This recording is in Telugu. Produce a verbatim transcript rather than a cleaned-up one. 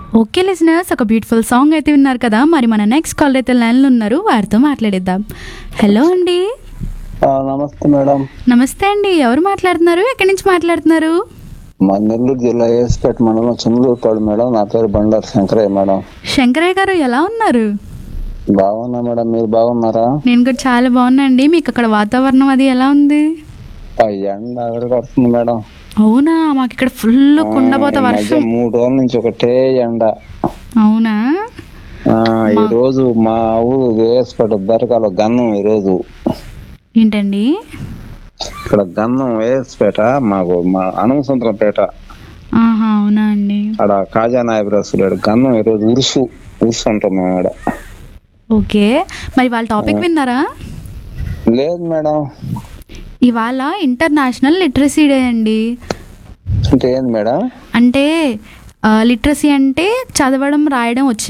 ఓకే లిజనర్స్, ఒక బ్యూటిఫుల్ సాంగ్ అయితే విన్నారు కదా. మరి మన నెక్స్ట్ కాల్ అయితే లైన్లో ఉన్నారు, వారితో మాట్లాడేద్దాం. హలో అండి. ఆ, నమస్తే మేడం. నమస్తే అండి, ఎవరు మాట్లాడుతున్నారు, ఎక్కడి నుంచి మాట్లాడుతున్నారు? మా నెల్లూరు జిల్లా ఏసుపేట మండలం చంద్రూరుపాడు మేడం. నా పేరు బండారు శంకరయ్య మేడం. శంకరయ్య గారు ఎలా ఉన్నారు? బాగున్నా మేడం, మీరు బాగున్నారా? నేను కూడా చాలా బాగున్నా అండి. మీకు అక్కడ వాతావరణం అది ఎలా ఉంది? ఆ, ఎండ ఎగరగొడుతుంది మేడం. అవునా, మాకు ఇక్కడ ఫుల్ ఆ, కుండపోత ఈ మధ్య వర్షం. మూడు రోజుల నుంచి ఒకటే ఎండ. అవునా? ఆ, ఈ రోజు మా ఊరు ఏసుపేట దర్గాలో గన్నం. ఈ రోజు ఏంటండి? ఇక్కడ గన్నం ఏసుపేట, మాకు మా అనుసంతరంపేట ఆహా, అవునా అండి. ఆడ కాజా నాయబ్రసులేడు గన్నం. ఈ రోజు ఉరుసు ఉరుసు అంటాం మేము ఆడ. ఓకే, మరి వాళ్ళ టాపిక్ విన్నారా? లేదు మేడం. ఇవాళ ఇంటర్నేషనల్ లిటరసీ డే అండి. అంటే ఏంది మేడం? అంటే లిటరసీ అంటే చదవడం రాయడం వచ్చి